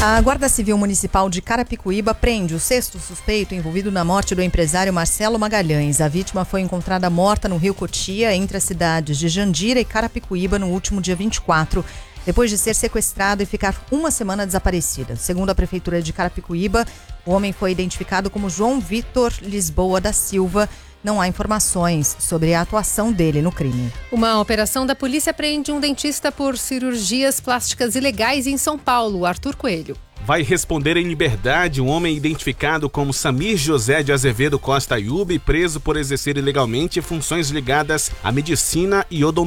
A Guarda Civil Municipal de Carapicuíba prende o sexto suspeito envolvido na morte do empresário Marcelo Magalhães. A vítima foi encontrada morta no Rio Cotia, entre as cidades de Jandira e Carapicuíba, no último dia 24, depois de ser sequestrado e ficar uma semana desaparecida. Segundo a Prefeitura de Carapicuíba, o homem foi identificado como João Vitor Lisboa da Silva. Não há informações sobre a atuação dele no crime. Uma operação da polícia prende um dentista por cirurgias plásticas ilegais em São Paulo, Arthur Coelho. Vai responder em liberdade um homem identificado como Samir José de Azevedo Costa Ayub, preso por exercer ilegalmente funções ligadas à medicina e odontologia.